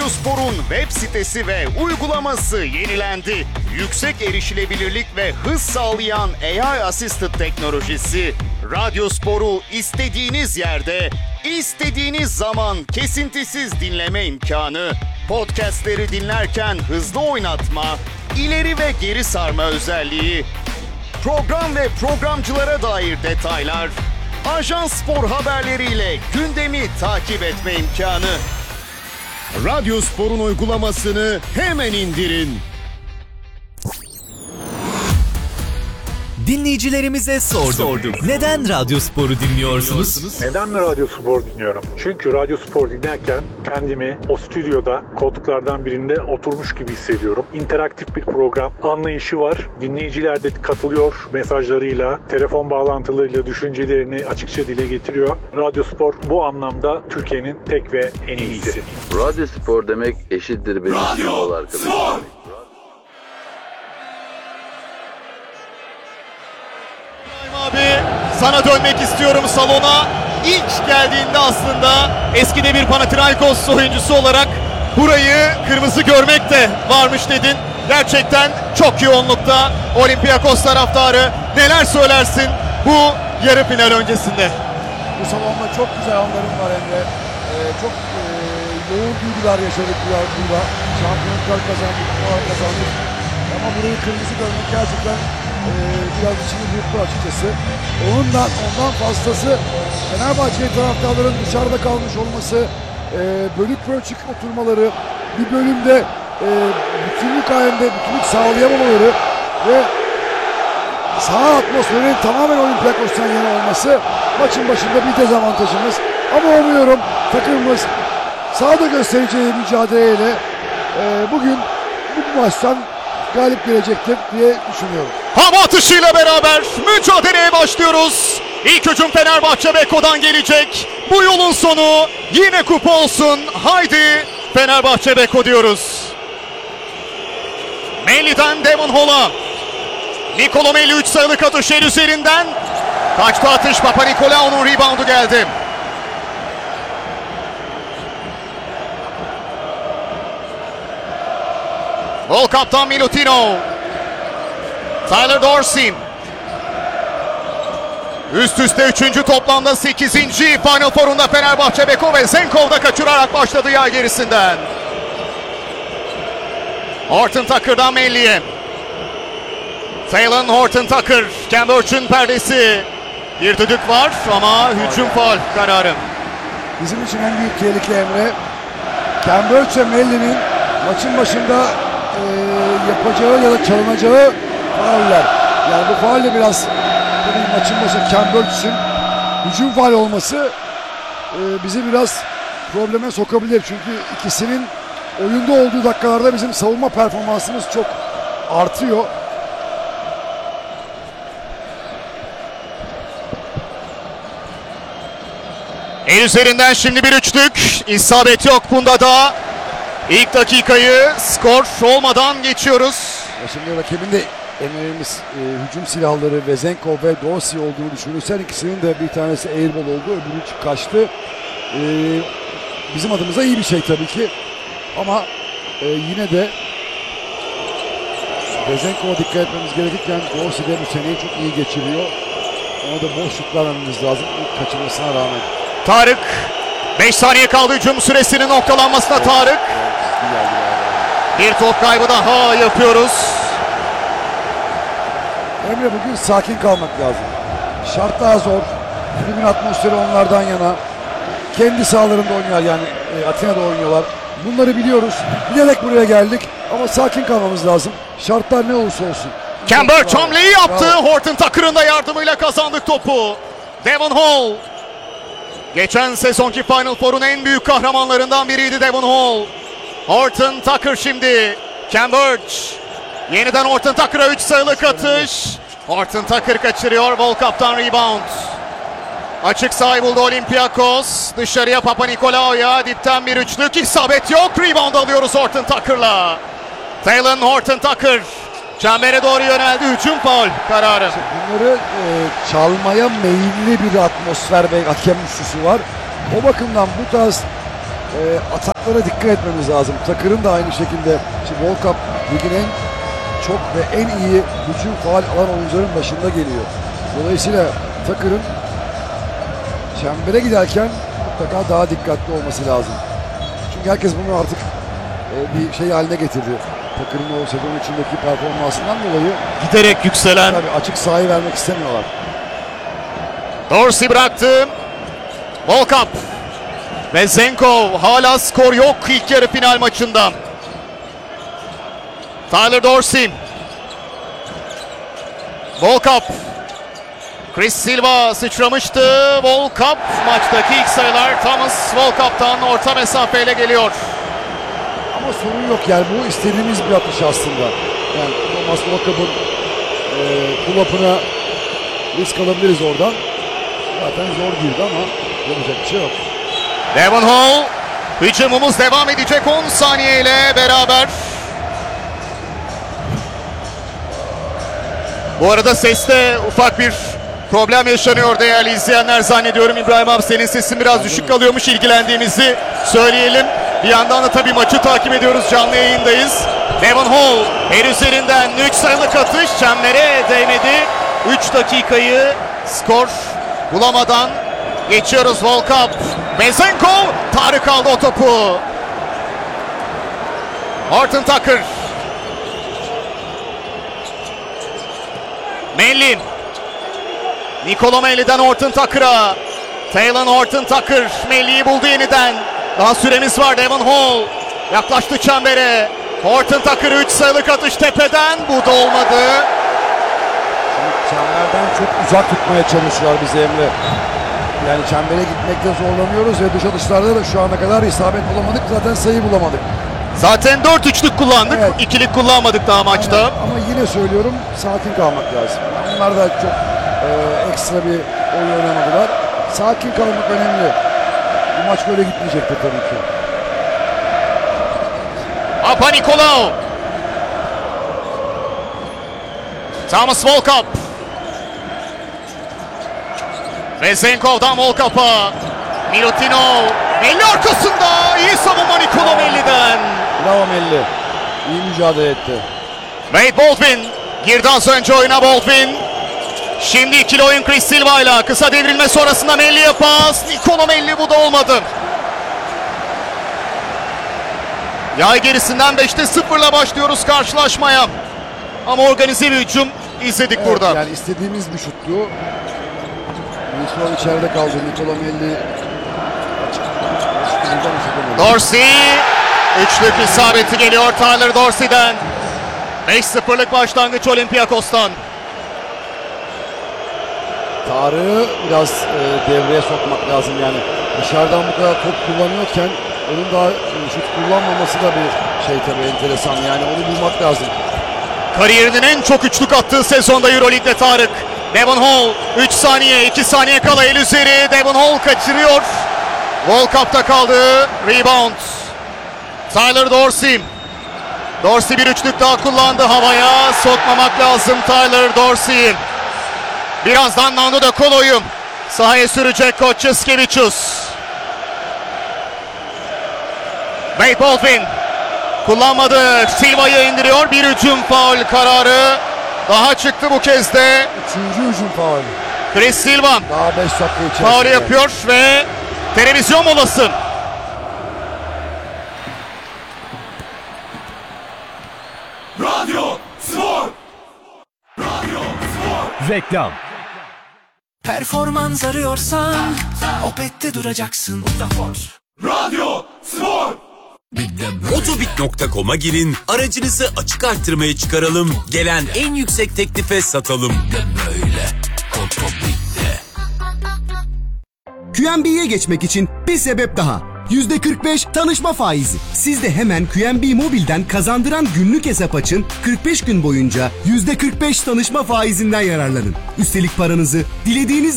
Radyospor'un web sitesi ve uygulaması yenilendi. Yüksek erişilebilirlik ve hız sağlayan AI Assisted teknolojisi Radyospor'u istediğiniz yerde, istediğiniz zaman kesintisiz dinleme imkanı, podcastleri dinlerken hızlı oynatma, ileri ve geri sarma özelliği, program ve programcılara dair detaylar, Ajans Spor haberleriyle gündemi takip etme imkanı. Radyospor'un uygulamasını hemen indirin. Dinleyicilerimize sorduk. Neden Radyospor'u dinliyorsunuz? Neden mi Radyospor dinliyorum? Çünkü Radyospor dinlerken kendimi o stüdyoda koltuklardan birinde oturmuş gibi hissediyorum. İnteraktif bir program, anlayışı var. Dinleyiciler de katılıyor mesajlarıyla, telefon bağlantılarıyla düşüncelerini açıkça dile getiriyor. Radyospor bu anlamda Türkiye'nin tek ve en iyisi. Radyospor demek eşittir benim futbol arkadaşım. Abi sana dönmek istiyorum salona. İlk geldiğinde aslında eskide bir Panathinaikos oyuncusu olarak burayı kırmızı görmek de varmış dedin. Gerçekten çok yoğunlukta Olympiakos taraftarı. Neler söylersin bu yarı final öncesinde? Bu salonda çok güzel anlarım var Emre. Çok yoğun duygular yaşadık burada. Şampiyonluklar kazandık, kupalar kazandık. Ama burayı kırmızı görmek gerçekten biraz içimi burktu açıkçası. Ondan fazlası Fenerbahçe taraftarların dışarıda kalmış olması, bölük pörçük oturmaları, bir bölümde bütünlük halinde bütünlük sağlayamamaları ve saha atmosferinin tamamen Olympiakos'tan yana olması maçın başında bir dezavantajımız. Ama umuyorum takımımız sahada göstereceği mücadeleyle bugün bu maçtan galip gelecektir diye düşünüyorum. Hava atışıyla beraber mücadeleye başlıyoruz. İlk hücum Fenerbahçe Beko'dan gelecek. Bu yolun sonu yine kupa olsun. Haydi Fenerbahçe Beko diyoruz. Melli'den Devon Hall'a. Nicolo Melli 3 sayılık atış el üzerinden. Kaçtı atış, Papanikolaou'nun reboundu geldi. Gol kaptan Milutino. Tyler Dorsey. Üst üste 3. toplamda 8. Final Four'unda Fenerbahçe Beko ve Zenkov'da kaçırarak başladı yağ gerisinden. Horton Tucker'dan Melli'ye. Talon Horton Tucker. Cambridge'ın perdesi. Bir düdük var ama hücum faul kararı. Bizim için en büyük tehlike Emre, Cambridge ve Melli'nin maçın başında yapacağı ya da çalınacağı fauller. Yani bu faulle biraz maçın başı Cambridge'in hücum faul olması bizi biraz probleme sokabilir. Çünkü ikisinin oyunda olduğu dakikalarda bizim savunma performansımız çok artıyor. El üzerinden şimdi bir üçlük. İsabet yok bunda da. İlk dakikayı skor olmadan geçiyoruz. Şimdi rakibin de en önemli hücum silahları Vezenkov ve Dorsey olduğunu düşünürsen ikisinin de bir tanesi airball oldu, öbürü kaçtı. Bizim adımıza iyi bir şey tabii ki. Ama yine de Vezenkov'a dikkat etmemiz gerekirken Dorsey de bu seneyi çok iyi geçiriyor. Ona da boşluklar vermemiz lazım ilk kaçırmasına rağmen. Tarık. 5 saniye kaldı hücum süresinin noktalanmasına Tarık. Bir top kaybı daha yapıyoruz. Emre bugün sakin kalmak lazım. Şartlar zor. Bugün atmosferi onlardan yana. Kendi sahalarında oynuyorlar yani Atina'da oynuyorlar. Bunları biliyoruz. Bilerek buraya geldik ama sakin kalmamız lazım. Şartlar ne olursa olsun. Cambridge hamleyi yaptı. Horton Tucker'ın da yardımıyla kazandık topu. Devon Hall. Geçen sezonki Final Four'un en büyük kahramanlarından biriydi Devon Hall. Horton Tucker şimdi. Cambridge. Yeniden Horton Tucker'a 3 sayılık atış. Horton Tucker kaçırıyor. Volkap'tan rebound. Açık sahayı buldu Olympiakos. Dışarıya Papanikolaou'ya. Dipten bir üçlük. İsabet yok. Rebound alıyoruz Horton Tucker'la. Talon Horton Tucker. Çembere doğru yöneldi. Hücum faul kararı. Bunları çalmaya meyilli bir atmosfer ve hakem üstüsü var. O bakımdan bu tarz ataklara dikkat etmemiz lazım. Takır'ın da aynı şekilde. Şimdi World Cup ligin en çok ve en iyi hücum faal alan oyuncuların başında geliyor. Dolayısıyla Takır'ın çembere giderken mutlaka daha dikkatli olması lazım. Çünkü herkes bunu artık bir şey haline getirdi. Takır'ın o sezon içindeki performansından dolayı Giderek yükselen tabii açık sahayı vermek istemiyorlar. Dorsey bıraktı. Volkap. Ve Zenkov. Hala skor yok ilk yarı final maçında. Tyler Dorsey. Volkap. Chris Silva sıçramıştı. Volkap maçtaki ilk sayılar Thomas Volkap'tan orta mesafeyle geliyor. Ama sorun yok yani bu istediğimiz bir atış aslında. Yani Thomas Volkap'ın pull-up'ına risk alabiliriz oradan. Zaten zor girdi ama yapacak bir şey yok. Devon Hall. Hücumumuz devam edecek 10 saniyeyle beraber. Bu arada seste ufak bir problem yaşanıyor değerli izleyenler. Zannediyorum İbrahim abi senin sesin biraz düşük kalıyormuş, ilgilendiğimizi söyleyelim. Bir yandan da tabii maçı takip ediyoruz, canlı yayındayız. Devon Hall her üzerinden 3 sayılık atış çembere değmedi. 3 dakikayı skor bulamadan geçiyoruz Volkap. Bezenkov Tarık aldı o topu. Horton Tucker. Manley. Nikola Manley'den Horton Tucker'a. Taylor Horton Tucker Manley'i buldu yeniden. Daha süremiz var. Devon Hall yaklaştı çembere. Horton Tucker 3 sayılık atış tepeden. Bu da olmadı. Çemberden çok uzak tutmaya çalışıyor bizi Emre. Yani çembere gitmekte zorlanıyoruz ve dış atışlarda da şu ana kadar isabet bulamadık. Zaten sayı bulamadık. Zaten 4 üçlük kullandık. Evet. İkilik kullanmadık daha maçta. Aynen. Ama yine söylüyorum sakin kalmak lazım. Onlar da çok ekstra bir oyun oynamadılar. Sakin kalmak önemli. Bu maç böyle gitmeyecektir tabii ki. Papa Nikolaou. Thomas Volkap. Vezenkov'dan Volkap'a. Milutinov. Melli arkasında. İyi savunma Nikola Melli'den. Bravo Melli. İyi mücadele etti. Wade Baldwin. Girdi az önce oyuna Baldwin. Şimdi ikili oyun Chris Silva ile. Kısa devrilme sonrasında Melli'ye pas. Nikola Melli, bu da olmadı. Yay gerisinden 5'te 0'la başlıyoruz karşılaşmaya. Ama organize bir hücum izledik Evet, burada. yani istediğimiz bir şuttu. Nikola içeride kaldı. Nikola Melli Dorsey. Üçlük isabeti geliyor Tyler Dorsey'den. 5-0'lık başlangıç Olympiakos'tan. Tarık'ı biraz devreye sokmak lazım yani. Dışarıdan bu kadar top kullanıyorken onun daha şut kullanmaması da bir şey tabii enteresan. Yani onu bulmak lazım. Kariyerinin en çok üçlük attığı sezonda Euroleague'de Tarık. Devon Hall 3 saniye 2 saniye kala el üzeri. Devon Hall kaçırıyor. Volkap'ta kaldı. Rebound. Tyler Dorsey. Dorsey bir üçlük daha kullandı, havaya sokmamak lazım Tyler Dorsey'i. Birazdan Nando De Colo'yu sahaya sürecek Koç Jaskevicius. Wade Baldwin kullanmadı. Silva'yı indiriyor. Bir hücum faul kararı daha çıktı bu kez de. Üçüncü hücum faul. Chris Silva Daha 5 dakika içerisinde. faul yapıyor ve televizyon molası. Reklam. Performans arıyorsan Opet'te duracaksın. Otobit.com'a girin, aracınızı açık arttırmaya çıkaralım, gelen en yüksek teklife satalım. QNB'ye geçmek için bir sebep daha. %45 tanışma faizi. Siz de hemen QNB Mobil'den kazandıran günlük hesap açın, 45 gün boyunca %45 tanışma faizinden yararlanın. Üstelik paranızı dilediğiniz